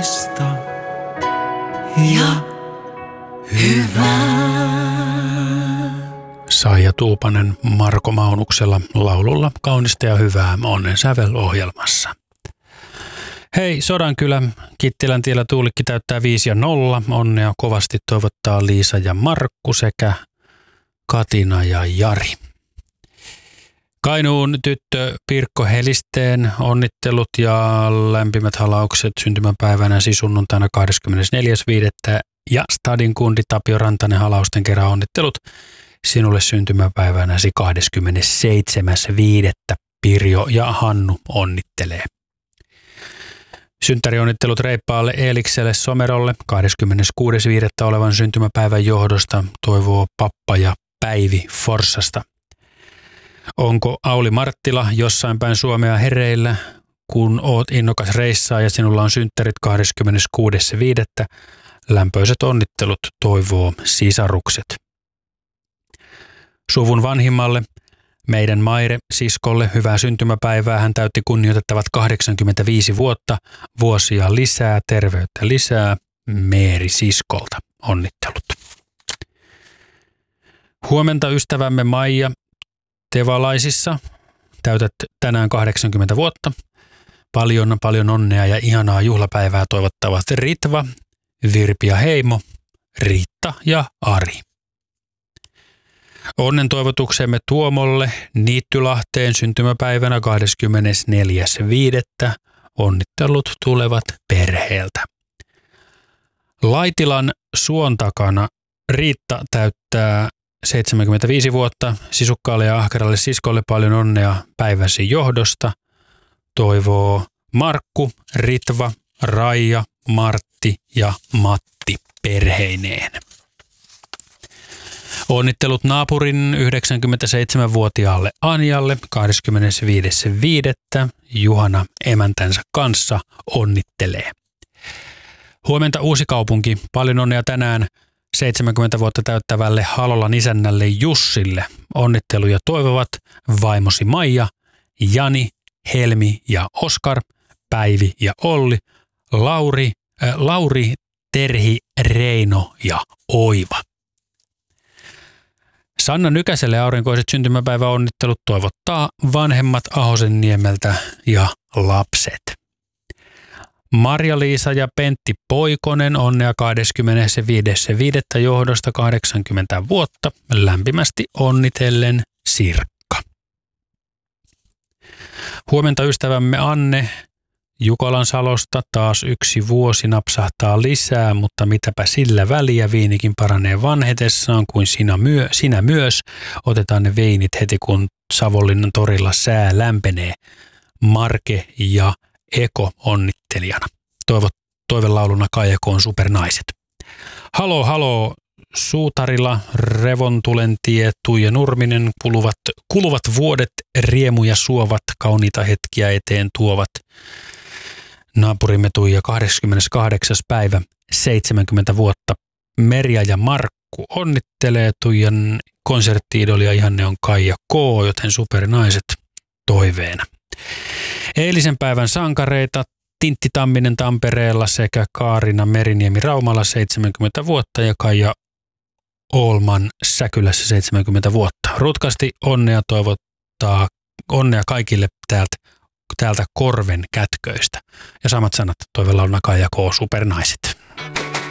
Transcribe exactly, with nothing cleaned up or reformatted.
kaunista ja hyvää. Saija Tuupanen Marko Maunuksella laululla Kaunista ja hyvää Onnen sävelohjelmassa. Hei, Sodankylä, Kittilän tiellä tuulikki täyttää viisi ja nolla. Onnea kovasti toivottaa Liisa ja Markku sekä Katina ja Jari. Kainuun tyttö Pirkko Helisteen onnittelut ja lämpimät halaukset syntymäpäivänä sunnuntaina kahdeskymmenesneljäs viidettä ja Stadin kundi Tapio Rantanen halausten kerran onnittelut sinulle syntymäpäivänäsi kahdeskymmenesseitsemäs viidettä Pirjo ja Hannu onnittelee. Synttärionnittelut reippaalle Eelikselle Somerolle kahdeskymmeneskuudes viidettä olevan syntymäpäivän johdosta toivoo Pappa ja Päivi Forssasta. Onko Auli Marttila jossain päin Suomea hereillä, kun oot innokas reissaa ja sinulla on synttärit kahdeskymmeneskuudes viidettä Lämpöiset onnittelut toivoo sisarukset. Suvun vanhimmalle, meidän Maire siskolle, hyvää syntymäpäivää. Hän täytti kunnioitettavat kahdeksankymmentäviisi vuotta, vuosia lisää, terveyttä lisää. Meeri siskolta onnittelut. Huomenta ystävämme Maija Tevalaisissa. Täytät tänään kahdeksankymmentä vuotta. Paljon, paljon onnea ja ihanaa juhlapäivää toivottavat Ritva, Virpi ja Heimo, Riitta ja Ari. Onnen toivotuksemme Tuomolle Niittylahteen syntymäpäivänä kahdeskymmenesneljäs viidettä Onnittelut tulevat perheeltä. Laitilan suon takana Riitta täyttää seitsemänkymmentäviisi vuotta. Sisukkaalle ja ahkeralle siskolle paljon onnea päiväsi johdosta. Toivoo Markku, Ritva, Raija, Martti ja Matti perheineen. Onnittelut naapurin yhdeksänkymmentäseitsemänvuotiaalle Anjalle kahdeskymmenesviides viidettä Juhana emäntänsä kanssa onnittelee. Huomenta Uusikaupunki, paljon onnea tänään seitsemänkymmentä vuotta täyttävälle Halolan isännälle Jussille. Onnitteluja toivovat vaimosi Maija, Jani, Helmi ja Oskar, Päivi ja Olli, Lauri, äh, Lauri, Terhi, Reino ja Oiva. Sanna Nykäselle aurinkoiset syntymäpäiväonnittelut toivottaa vanhemmat Ahosenniemeltä ja lapset. Marja-Liisa ja Pentti Poikonen onnea kahdeskymmenesviides viidettä johdosta kahdeksankymmentä vuotta. Lämpimästi onnitellen Sirkka. Huomenta ystävämme Anne Jukolan Salosta, taas yksi vuosi napsahtaa lisää, mutta mitäpä sillä väliä, viinikin paranee vanhetessaan kuin sinä, myö, sinä myös. Otetaan ne veinit heti kun Savonlinnan torilla sää lämpenee. Marke ja Eko onnittelijana. Toivo, toivelauluna Kaijakoon supernaiset. Halo, halo, Suutarila, Revontulentie, Tuija Nurminen, kuluvat, kuluvat vuodet riemuja suovat, kauniita hetkiä eteen tuovat. Naapurimme Tuija kahdeskymmeneskahdeksas päivä, seitsemänkymmentä vuotta. Merja ja Markku onnittelee. Tuijan konsertti-idolia ihanne on Kaija K, joten supernaiset toiveena. Eilisen päivän sankareita Tintti Tamminen Tampereella sekä Kaarina Meriniemi Raumalla seitsemänkymmentä vuotta ja Kaija Oolman Säkylässä seitsemänkymmentä vuotta. Rutkasti onnea toivottaa onnea kaikille täältä, täältä Korven kätköistä. Ja samat sanat toivelauluna Kaija K, supernaiset.